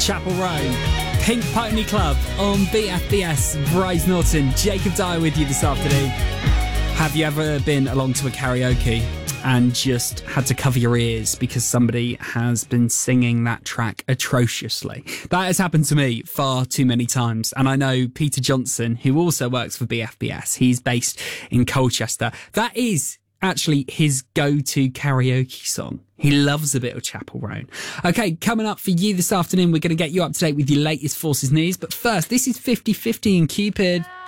Chapel Roan. Pink Pony Club on BFBS. Bryce Norton, Jacob Dyer with you this afternoon. Have you ever been along to a karaoke and just had to cover your ears because somebody has been singing that track atrociously? That has happened to me far too many times. And I know Peter Johnson, who also works for BFBS, he's based in Colchester. That is actually his go-to karaoke song. He loves a bit of Chapel Roan. Okay, coming up for you this afternoon, we're going to get you up to date with your latest Forces news. But first, this is 50-50 in Cupid.